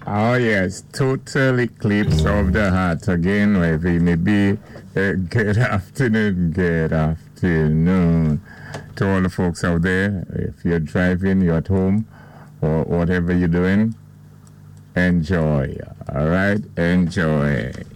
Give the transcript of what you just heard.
Oh yes, total eclipse of the heart again. Whether it may be good afternoon, good afternoon to all the folks out there. If you're driving, you're at home, or whatever you're doing, enjoy. All right, enjoy.